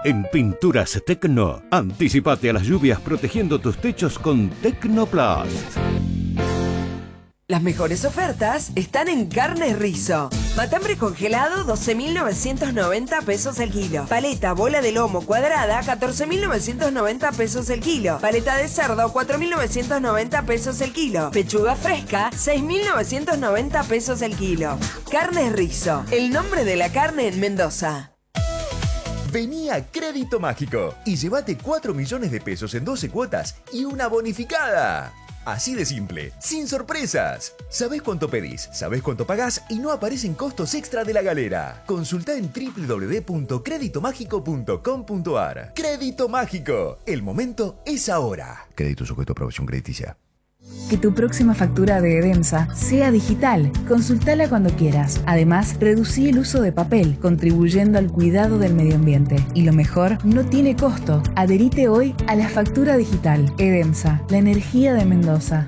En Pinturas Tecno, anticipate a las lluvias protegiendo tus techos con Tecnoplast. Las mejores ofertas están en Carnes Rizo. Matambre congelado, 12.990 pesos el kilo. Paleta bola de lomo cuadrada, 14.990 pesos el kilo. Paleta de cerdo, 4.990 pesos el kilo. Pechuga fresca, 6.990 pesos el kilo. Carnes Rizo, el nombre de la carne en Mendoza. Vení a Crédito Mágico y llévate 4 millones de pesos en 12 cuotas y una bonificada. Así de simple, sin sorpresas. Sabés cuánto pedís, sabés cuánto pagás y no aparecen costos extra de la galera. Consultá en www.creditomágico.com.ar. Crédito Mágico, el momento es ahora. Crédito sujeto a aprobación crediticia. Que tu próxima factura de Edemsa sea digital. Consultala cuando quieras. Además, reducí el uso de papel, contribuyendo al cuidado del medio ambiente. Y lo mejor, no tiene costo. Adherite hoy a la factura digital. Edemsa, la energía de Mendoza.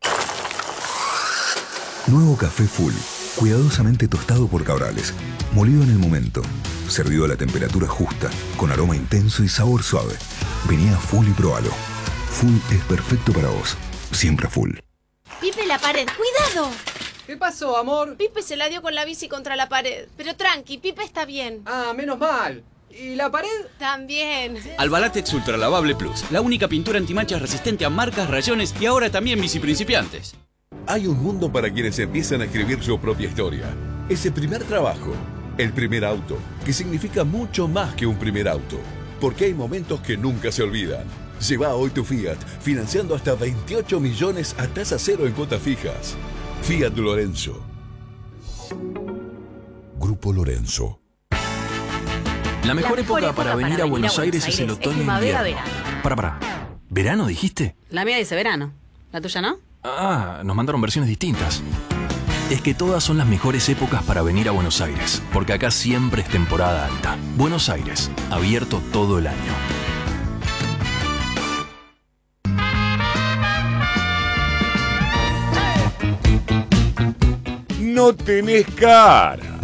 Nuevo café Full, cuidadosamente tostado por Cabrales, molido en el momento, servido a la temperatura justa, con aroma intenso y sabor suave. Vení a Full y probalo. Full es perfecto para vos. Siempre Full. Pipe, la pared, ¡cuidado! ¿Qué pasó, amor? Pipe se la dio con la bici contra la pared. Pero tranqui, Pipe está bien. Ah, menos mal. ¿Y la pared? También. Albalatex Ultra Lavable Plus, la única pintura antimanchas resistente a marcas, rayones y ahora también bici principiantes. Hay un mundo para quienes empiezan a escribir su propia historia. Ese primer trabajo, el primer auto, que significa mucho más que un primer auto. Porque hay momentos que nunca se olvidan. Lleva hoy tu Fiat, financiando hasta 28 millones a tasa cero en cuotas fijas. Fiat Lorenzo. Grupo Lorenzo. La mejor época para venir a Buenos Aires es el otoño e invierno. Para. ¿Verano dijiste? La mía dice verano. ¿La tuya no? Ah, nos mandaron versiones distintas. Es que todas son las mejores épocas para venir a Buenos Aires, porque acá siempre es temporada alta. Buenos Aires, abierto todo el año. No tenés cara.